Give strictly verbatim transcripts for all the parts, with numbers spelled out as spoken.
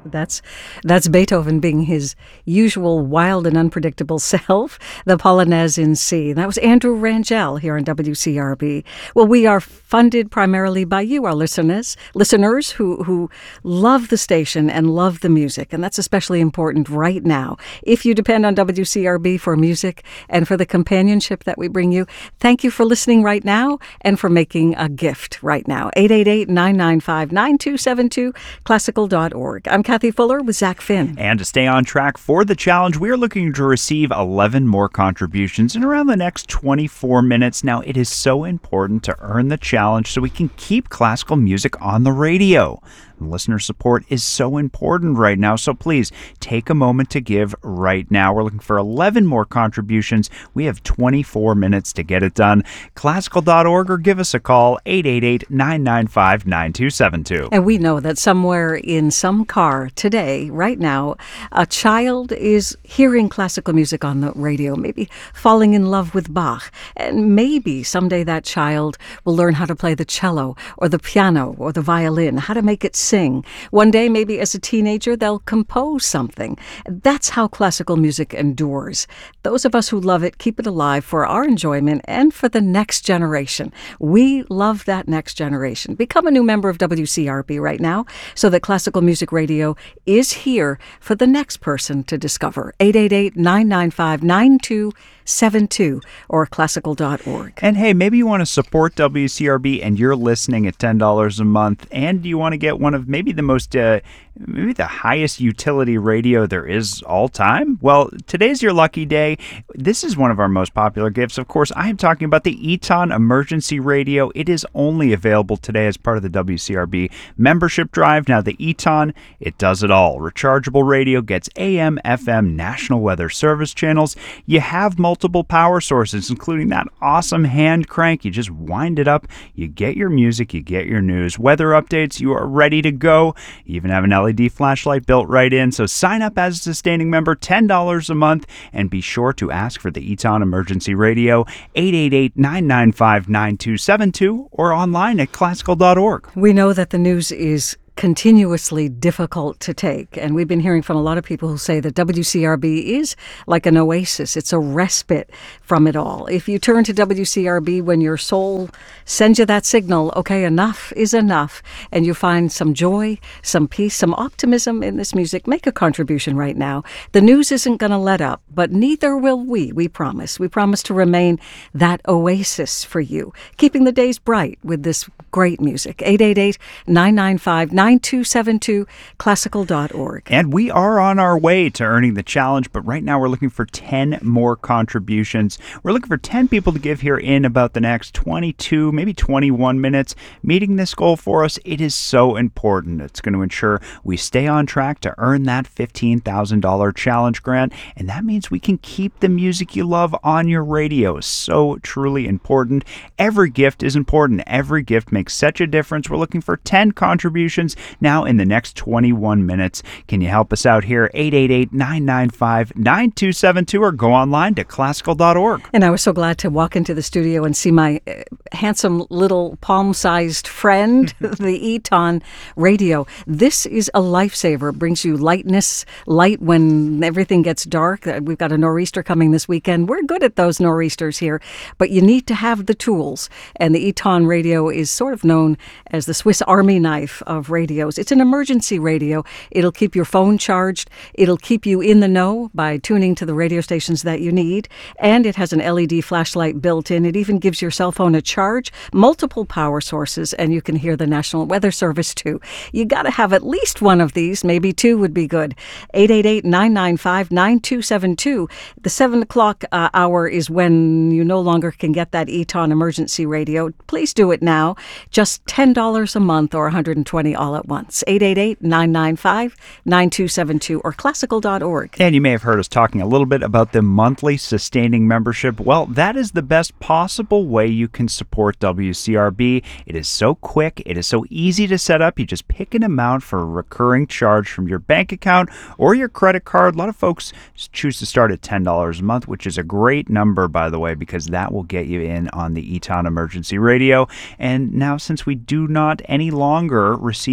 That's that's Beethoven being his usual wild and unpredictable self, the Polonaise in C. That was Andrew Rangel here on W C R B. Well, we are funded primarily by you, our listeners, listeners who, who love the station and love the music, and that's especially important right now. If you depend on W C R B for music and for the companionship that we bring you, thank you for listening right now and for making a gift right now. eight eight eight, nine nine five, nine two seven two, classical dot org. I'm Kathy Fuller with Zach Finn. And to stay on track for the challenge, we are looking to receive eleven more contributions in around the next twenty-four minutes. Now, it is so important to earn the challenge so we can keep classical music on the radio. Listener support is so important right now, so please take a moment to give right now. We're looking for eleven more contributions. We have twenty-four minutes to get it done. classical dot org or give us a call, eight eight eight, nine nine five, nine two seven two. And we know that somewhere in some car today, right now, a child is hearing classical music on the radio, maybe falling in love with Bach. And maybe someday that child will learn how to play the cello or the piano or the violin, how to make it sing. One day, maybe as a teenager, they'll compose something. That's how classical music endures. Those of us who love it keep it alive for our enjoyment and for the next generation. We love that next generation. Become a new member of W C R B right now so that classical music radio is here for the next person to discover. eight eight eight, nine nine five, nine two seven two or classical dot org. And hey, maybe you want to support W C R B and you're listening at ten dollars a month and you want to get one of maybe the most, uh, maybe the highest utility radio there is all time. Well, today's your lucky day. This is one of our most popular gifts. Of course, I am talking about the Eton Emergency Radio. It is only available today as part of the W C R B membership drive. Now, the Eton, it does it all. Rechargeable radio gets A M, F M, National Weather Service channels. You have multiple power sources, including that awesome hand crank. You just wind it up, you get your music, you get your news, weather updates, you are ready to go. You even have an L E D flashlight built right in. So sign up as a sustaining member, ten dollars a month, and be sure to ask for the Eton Emergency Radio, eight eight eight, nine nine five, nine two seven two, or online at classical dot org. We know that the news is continuously difficult to take. And we've been hearing from a lot of people who say that W C R B is like an oasis. It's a respite from it all. If you turn to W C R B when your soul sends you that signal, okay, enough is enough, and you find some joy, some peace, some optimism in this music, make a contribution right now. The news isn't going to let up, but neither will we, we promise. We promise to remain that oasis for you, keeping the days bright with this great music. eight eight eight, nine nine five, nine two seven two, classical dot org. And we are on our way to earning the challenge, but right now we're looking for ten more contributions. We're looking for ten people to give here in about the next twenty-two, maybe twenty-one minutes. Meeting this goal for us, it is so important. It's going to ensure we stay on track to earn that fifteen thousand dollars challenge grant, and that means we can keep the music you love on your radio. So truly important. Every gift is important. Every gift makes such a difference. We're looking for ten contributions now in the next twenty-one minutes. Can you help us out here? eight eight eight, nine nine five, nine two seven two or go online to classical dot org. And I was so glad to walk into the studio and see my uh, handsome little palm-sized friend, the Eton Radio. This is a lifesaver. It brings you lightness, light when everything gets dark. We've got a nor'easter coming this weekend. We're good at those nor'easters here, but you need to have the tools. And the Eton Radio is sort of known as the Swiss Army knife of radios. It's an emergency radio. It'll keep your phone charged. It'll keep you in the know by tuning to the radio stations that you need. And it has an L E D flashlight built in. It even gives your cell phone a charge, multiple power sources, and you can hear the National Weather Service too. You got to have at least one of these. Maybe two would be good. eight eight eight, nine nine five, nine two seven two. The seven o'clock uh, hour is when you no longer can get that Eton emergency radio. Please do it now. Just ten dollars a month or one hundred twenty dollars all at once. eight eight eight, nine nine five, nine two seven two or classical dot org. And you may have heard us talking a little bit about the monthly sustaining membership. Well, that is the best possible way you can support W C R B. It is so quick. It is so easy to set up. You just pick an amount for a recurring charge from your bank account or your credit card. A lot of folks choose to start at ten dollars a month, which is a great number, by the way, because that will get you in on the Eton Emergency Radio. And now, since we do not any longer receive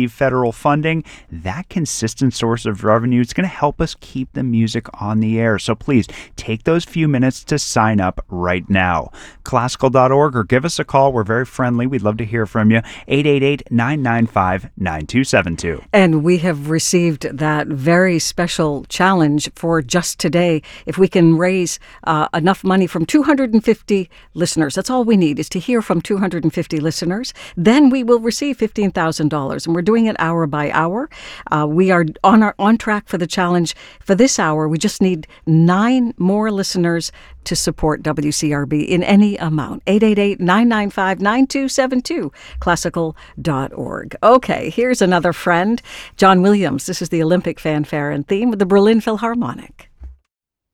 receive federal funding, that consistent source of revenue is going to help us keep the music on the air. So please take those few minutes to sign up right now. Classical dot org, or give us a call. We're very friendly. We'd love to hear from you. eight eight eight, nine nine five, nine two seven two. And we have received that very special challenge for just today. If we can raise uh, enough money from two hundred fifty listeners, that's all we need, is to hear from two hundred fifty listeners, then we will receive fifteen thousand dollars. And we're doing it hour by hour. Uh, we are on our on track for the challenge for this hour. We just need nine more listeners to support W C R B in any amount. eight eight eight, nine nine five, nine two seven two, classical dot org. Okay, here's another friend, John Williams. This is the Olympic fanfare and theme with the Berlin Philharmonic.